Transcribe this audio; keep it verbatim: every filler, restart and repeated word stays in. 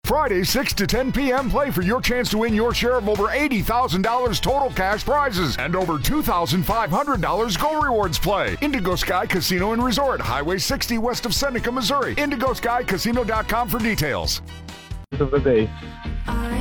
Friday, six to ten p.m. Play for your chance to win your share of over eighty thousand dollars total cash prizes and over two thousand five hundred dollars Go Rewards Play. Indigo Sky Casino and Resort, Highway sixty west of Seneca, Missouri. indigo sky casino dot com for details. Of the day.